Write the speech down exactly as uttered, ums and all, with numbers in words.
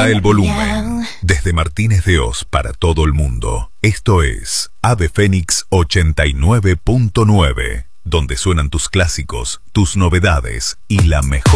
Alza el volumen. Desde Martínez de Oz para todo el mundo. Esto es Ave Fénix ochenta y nueve punto nueve, donde suenan tus clásicos, tus novedades y la mejor